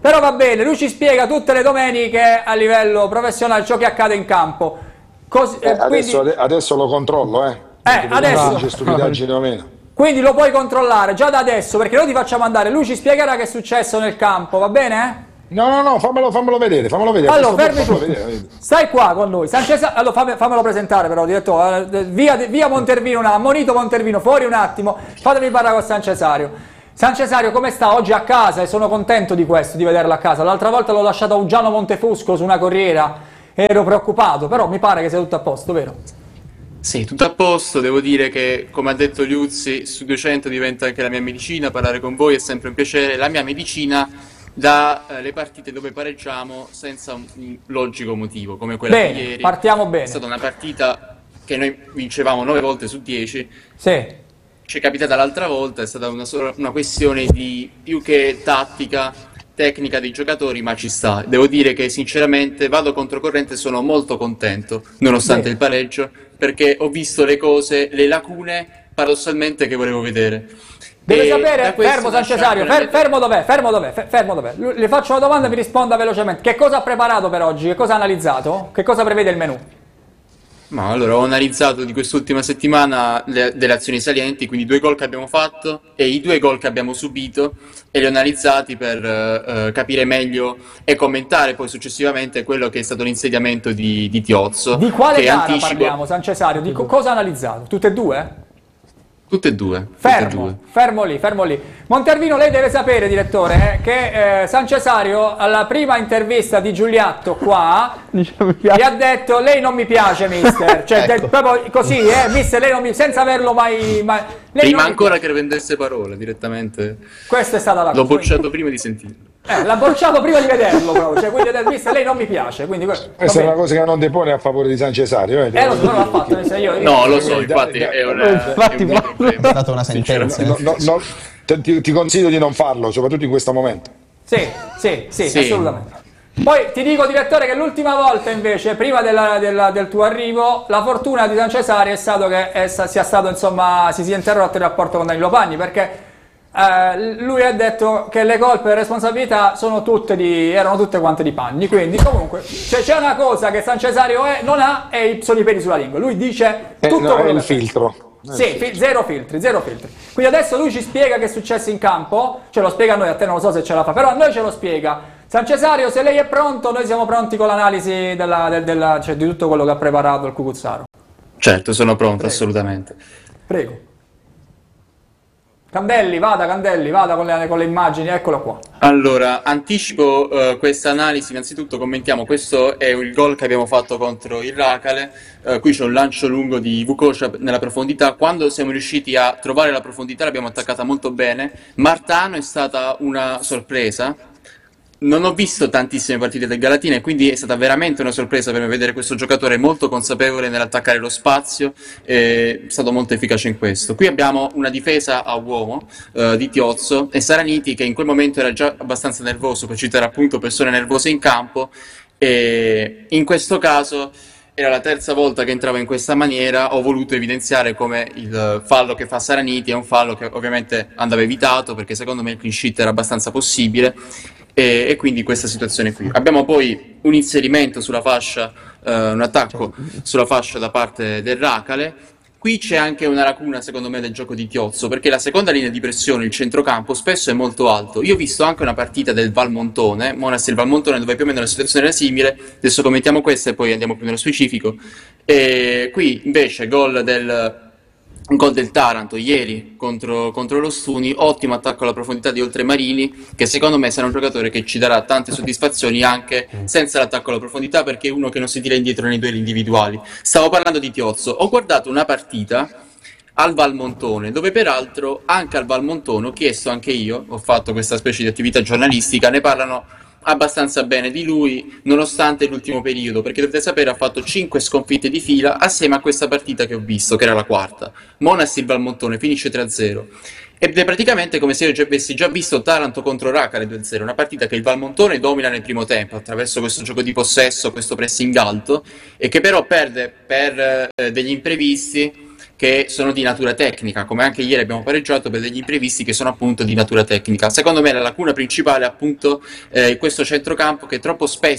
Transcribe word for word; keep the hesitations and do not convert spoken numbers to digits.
Però va bene, lui ci spiega tutte le domeniche a livello professionale ciò che accade in campo. Così, eh, adesso, quindi, adesso lo controllo, eh. eh adesso, c'è stupidaggine o meno. Quindi lo puoi controllare già da adesso, perché noi ti facciamo andare, lui ci spiegherà che è successo nel campo, va bene? No, no, no, fammelo, fammelo vedere, fammelo vedere. Allora, fermi fammelo tu. vedere. Stai qua con noi. San Cesare, allora fammi, fammelo presentare però, direttore. Via, via Montervino, un ammonito Montervino, fuori un attimo. Fatemi parlare con San Cesario. San Cesario come sta oggi a casa? E sono contento di questo, di vederlo a casa. L'altra volta l'ho lasciato a Uggiano Montefusco su una corriera, ero preoccupato, però mi pare che sia tutto a posto, vero? Sì, tutto a posto, devo dire che come ha detto Liuzzi, su duecento diventa anche la mia medicina, parlare con voi è sempre un piacere, la mia medicina dalle partite dove pareggiamo senza un, un logico motivo, come quella bene, di ieri. Partiamo bene. È stata una partita che noi vincevamo nove volte su dieci. Sì. Ci è capitata l'altra volta, è stata una, sola, una questione di più che tattica, tecnica dei giocatori, ma ci sta. Devo dire che sinceramente vado controcorrente e sono molto contento, nonostante Beh. il pareggio, perché ho visto le cose, le lacune, paradossalmente, che volevo vedere. Deve e sapere, fermo San Cesario, fer, fermo dov'è, fermo dov'è, fermo dov'è. Le faccio una domanda e mi risponda velocemente. Che cosa ha preparato per oggi? Che cosa ha analizzato? Che cosa prevede il menù? Ma allora ho analizzato di quest'ultima settimana le, delle azioni salienti, quindi due gol che abbiamo fatto e i due gol che abbiamo subito, e li ho analizzati per uh, capire meglio e commentare poi successivamente quello che è stato l'insediamento di, di Tiozzo. Di quale che gara anticipo... parliamo, San Cesario? Di co- cosa ha analizzato? Tutte e due? Tutte e due. Fermo, tutte e due. fermo lì, fermo lì. Montervino, lei deve sapere, direttore, eh, che eh, San Cesario alla prima intervista di Giuliatto qua gli ha detto lei non mi piace, mister. Cioè, ecco. de- proprio così, eh, mister, lei non mi... senza averlo mai... mai... Lei prima non ancora mi... che vendesse parole, direttamente. Questa è stata la cosa. L'ho bocciato prima di sentirlo. Eh, l'ha bocciato prima di vederlo proprio, cioè, quindi mister, lei non mi piace, quindi questa è una cosa che non depone a favore di San Cesario, eh, eh lo so, non l'ha fatto, io, io, no lo so, infatti è, una, infatti, è un problema. È stata una sentenza, no, no, no, ti, ti consiglio di non farlo, soprattutto in questo momento. Sì, sì, sì, sì. assolutamente. Poi ti dico, direttore, che l'ultima volta invece, prima della, della, del tuo arrivo, la fortuna di San Cesario è stato che è, sia stato, insomma, si sia interrotto il rapporto con Danilo Pagni, perché Uh, lui ha detto che le colpe e le responsabilità sono tutte di, erano tutte quante di Pagni, quindi comunque cioè, c'è una cosa che San Cesario è, non ha e sono i peli sulla lingua, lui dice tutto eh, no, quello è il filtro. Sì, fi- zero filtri, zero filtri. Quindi adesso lui ci spiega che è successo in campo, ce lo spiega a noi, a te non lo so se ce la fa, però a noi ce lo spiega. San Cesario, se lei è pronto, noi siamo pronti con l'analisi della, del, della, cioè, di tutto quello che ha preparato il Cucuzzaro. Certo, sono pronto, Prego. assolutamente. Prego. Candelli, vada Candelli, vada con le, con le immagini, eccolo qua. Allora, anticipo uh, questa analisi, innanzitutto commentiamo, questo è il gol che abbiamo fatto contro il Racale, uh, qui c'è un lancio lungo di Vukoša nella profondità, quando siamo riusciti a trovare la profondità l'abbiamo attaccata molto bene, Martano è stata una sorpresa. Non ho visto tantissime partite del Galatina e quindi è stata veramente una sorpresa per me vedere questo giocatore molto consapevole nell'attaccare lo spazio, è stato molto efficace in questo. Qui abbiamo una difesa a uomo eh, di Tiozzo e Saraniti, che in quel momento era già abbastanza nervoso, per citare appunto persone nervose in campo, e in questo caso era la terza volta che entrava in questa maniera. Ho voluto evidenziare come il fallo che fa Saraniti è un fallo che ovviamente andava evitato, perché secondo me il clean sheet era abbastanza possibile. E, e quindi questa situazione qui. Abbiamo poi un inserimento sulla fascia, eh, un attacco sulla fascia da parte del Racale. Qui c'è anche una lacuna secondo me del gioco di Tiozzo, perché la seconda linea di pressione, il centrocampo, spesso è molto alto. Io ho visto anche una partita del Valmontone, Monastir Valmontone, dove più o meno la situazione era simile. Adesso commentiamo questa e poi andiamo più nello specifico. E qui invece gol del Un gol del Taranto ieri contro, contro lo Stuni, ottimo attacco alla profondità di Oltremarini, che secondo me sarà un giocatore che ci darà tante soddisfazioni anche senza l'attacco alla profondità, perché è uno che non si tira indietro nei duelli individuali. Stavo parlando di Tiozzo, ho guardato una partita al Valmontone, dove peraltro anche al Valmontone ho chiesto anche io, ho fatto questa specie di attività giornalistica, ne parlano abbastanza bene di lui nonostante l'ultimo periodo, perché dovete sapere ha fatto cinque sconfitte di fila assieme a questa partita che ho visto, che era la quarta. Monastir Valmontone finisce tre a zero ed è praticamente come se io avessi già visto Taranto contro Racale due a zero, una partita che il Valmontone domina nel primo tempo attraverso questo gioco di possesso, questo pressing alto, e che però perde per eh, degli imprevisti che sono di natura tecnica, come anche ieri abbiamo pareggiato per degli imprevisti che sono appunto di natura tecnica. Secondo me la lacuna principale è appunto eh, questo centrocampo che troppo spesso